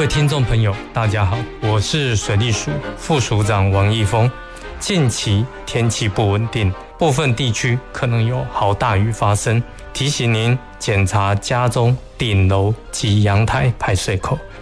位听众朋友，大家好，我是水利署副署长王义峰。近期天气不稳定，部分地区可能有豪大雨发生，提醒您检查家中顶楼及阳台排水口，